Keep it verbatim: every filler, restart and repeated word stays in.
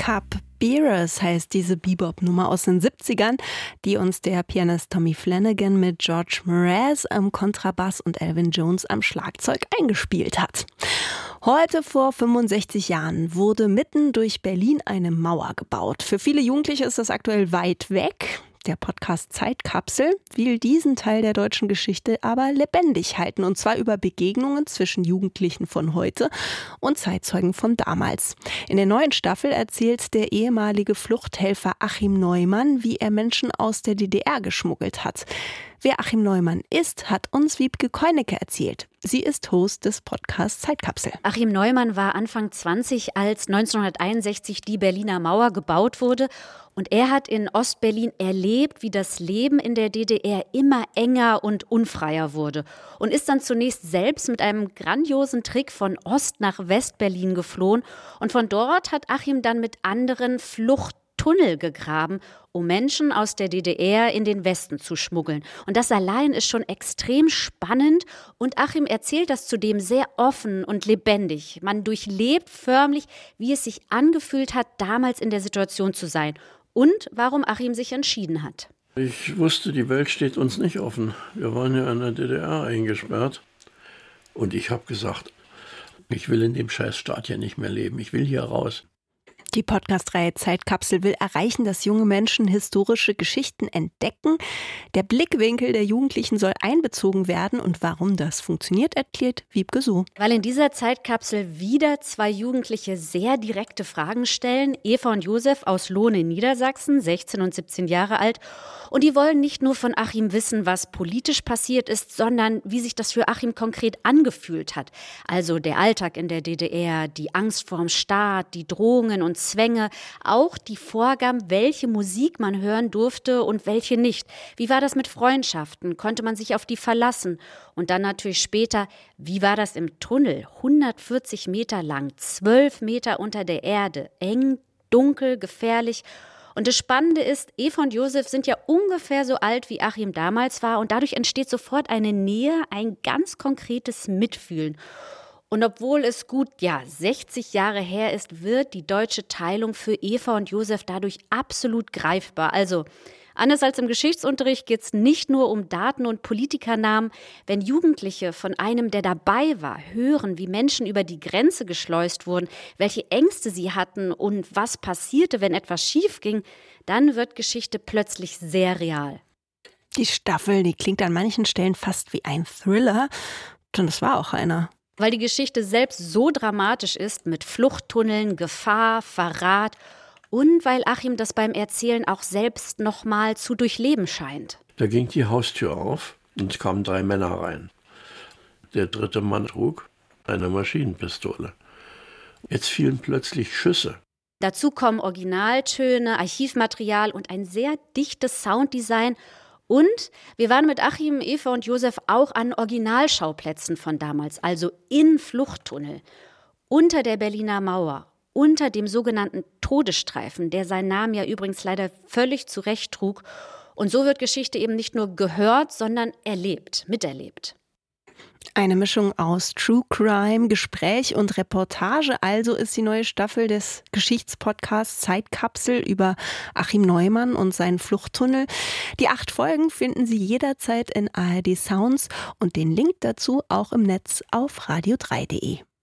Cup Bearers heißt diese Bebop-Nummer aus den siebzigern, die uns der Pianist Tommy Flanagan mit George Mraz am Kontrabass und Elvin Jones am Schlagzeug eingespielt hat. Heute vor fünfundsechzig Jahren wurde mitten durch Berlin eine Mauer gebaut. Für viele Jugendliche ist das aktuell weit weg. Der Podcast Zeitkapsel will diesen Teil der deutschen Geschichte aber lebendig halten, und zwar über Begegnungen zwischen Jugendlichen von heute und Zeitzeugen von damals. In der neuen Staffel erzählt der ehemalige Fluchthelfer Achim Neumann, wie er Menschen aus der D D R geschmuggelt hat. Wer Achim Neumann ist, hat uns Wiebke Koinecke erzählt. Sie ist Host des Podcasts Zeitkapsel. Achim Neumann war Anfang zwanzig, als neunzehnhunderteinundsechzig die Berliner Mauer gebaut wurde. Und er hat in Ostberlin erlebt, wie das Leben in der D D R immer enger und unfreier wurde. Und ist dann zunächst selbst mit einem grandiosen Trick von Ost- nach Westberlin geflohen. Und von dort hat Achim dann mit anderen Fluchttunnel gegraben, um Menschen aus der D D R in den Westen zu schmuggeln. Und das allein ist schon extrem spannend. Und Achim erzählt das zudem sehr offen und lebendig. Man durchlebt förmlich, wie es sich angefühlt hat, damals in der Situation zu sein. Und warum Achim sich entschieden hat. Ich wusste, die Welt steht uns nicht offen. Wir waren ja in der D D R eingesperrt. Und ich habe gesagt, ich will in dem Scheißstaat hier nicht mehr leben. Ich will hier raus. Die Podcast-Reihe Zeitkapsel will erreichen, dass junge Menschen historische Geschichten entdecken. Der Blickwinkel der Jugendlichen soll einbezogen werden. Und warum das funktioniert, erklärt Wiebke so. Weil in dieser Zeitkapsel wieder zwei Jugendliche sehr direkte Fragen stellen. Eva und Josef aus Lohn in Niedersachsen, sechzehn und siebzehn Jahre alt. Und die wollen nicht nur von Achim wissen, was politisch passiert ist, sondern wie sich das für Achim konkret angefühlt hat. Also der Alltag in der D D R, die Angst vorm Staat, die Drohungen und Zwänge, auch die Vorgaben, welche Musik man hören durfte und welche nicht. Wie war das mit Freundschaften? Konnte man sich auf die verlassen? Und dann natürlich später, wie war das im Tunnel? hundertvierzig Meter lang, zwölf Meter unter der Erde, eng, dunkel, gefährlich. Und das Spannende ist, Eva und Josef sind ja ungefähr so alt, wie Achim damals war. Und dadurch entsteht sofort eine Nähe, ein ganz konkretes Mitfühlen. Und obwohl es gut, ja, sechzig Jahre her ist, wird die deutsche Teilung für Eva und Josef dadurch absolut greifbar. Also, anders als im Geschichtsunterricht geht es nicht nur um Daten und Politikernamen. Wenn Jugendliche von einem, der dabei war, hören, wie Menschen über die Grenze geschleust wurden, welche Ängste sie hatten und was passierte, wenn etwas schief ging, dann wird Geschichte plötzlich sehr real. Die Staffel, die klingt an manchen Stellen fast wie ein Thriller. Und es war auch einer. Weil die Geschichte selbst so dramatisch ist, mit Fluchttunneln, Gefahr, Verrat und weil Achim das beim Erzählen auch selbst noch mal zu durchleben scheint. Da ging die Haustür auf und es kamen drei Männer rein. Der dritte Mann trug eine Maschinenpistole. Jetzt fielen plötzlich Schüsse. Dazu kommen Originaltöne, Archivmaterial und ein sehr dichtes Sounddesign. Und wir waren mit Achim, Eva und Josef auch an Originalschauplätzen von damals, also in Fluchttunnel, unter der Berliner Mauer, unter dem sogenannten Todesstreifen, der seinen Namen ja übrigens leider völlig zurecht trug. Und so wird Geschichte eben nicht nur gehört, sondern erlebt, miterlebt. Eine Mischung aus True Crime, Gespräch und Reportage. Also ist die neue Staffel des Geschichtspodcasts Zeitkapsel über Achim Neumann und seinen Fluchttunnel. Die acht Folgen finden Sie jederzeit in A R D Sounds und den Link dazu auch im Netz auf radio drei punkt de.